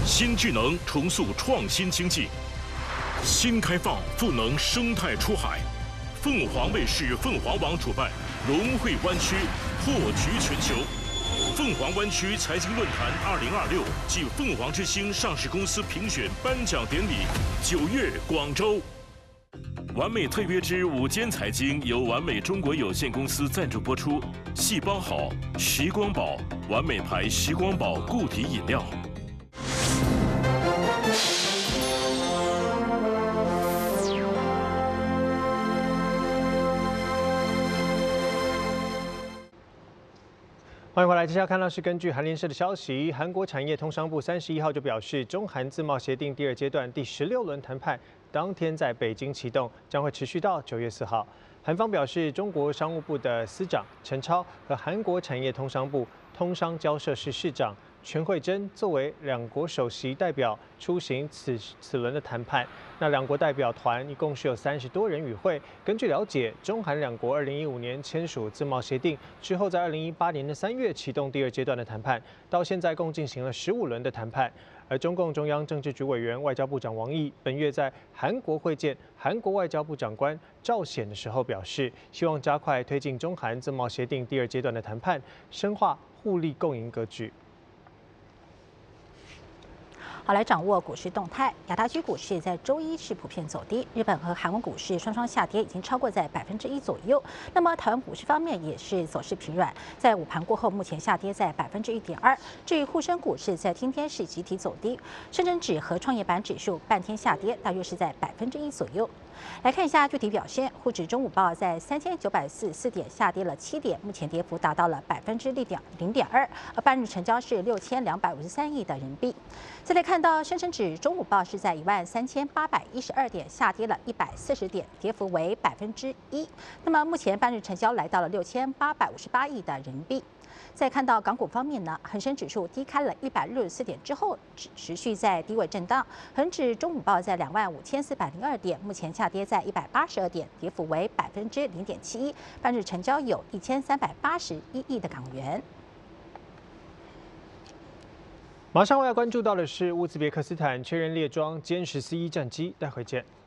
新智能重塑创新经济，新开放赋能生态出海。凤凰卫视凤凰网主办融汇湾区破局全球。凤凰湾区财经论坛2026暨凤凰之星上市公司评选颁奖典礼9月广州。完美特约之午间财经由完美中国有限公司赞助播出。细胞好，时光宝，完美牌时光宝固体饮料。 欢迎回来，接下来看到是根据韩联社的消息，韩国产业通商部31号就表示，中韩自贸协定第2阶段第16轮谈判当天在北京启动，将会持续到9月4号。韩方表示，中国商务部的司长陈超和韩国产业通商部通商交涉室室长全惠珍作为两国首席代表出席此轮的谈判。那两国代表团一共是有30多人与会。根据了解，中韩两国2015年签署自贸协定之后，在2018年的3月启动第2阶段的谈判，到现在共进行了15轮的谈判。而中共中央政治局委员、外交部长王毅本月在韩国会见韩国外交部长官赵显的时候表示，希望加快推进中韩自贸协定第2阶段的谈判，深化互利共赢格局。 好，来掌握股市动态。亚太区股市在周一是普遍走低，日本和韩国股市双双下跌，已经超过在1%左右。那么台湾股市方面也是走势疲软，在午盘过后，目前下跌在1.2%。至于沪深股市在今天是集体走低，深圳指和创业板指数半天下跌，大约是在1%左右。来看一下具体表现，沪指中午报在3944点，下跌了7点，目前跌幅达到了0.2%，而半日成交是6253亿的人民币。再来看到深成指中午报是在13812点，下跌了140点，跌幅为1%。那么目前半日成交来到了6858亿的人民币。再看到港股方面呢，恒生指数低开了164点之后，持续在低位震荡。恒指中午报在25402点，目前下跌在182点，跌幅为0.71%。半日成交有1381亿的港元。 马上我要关注到的是乌兹别克斯坦确认列装歼14E战机，待会见。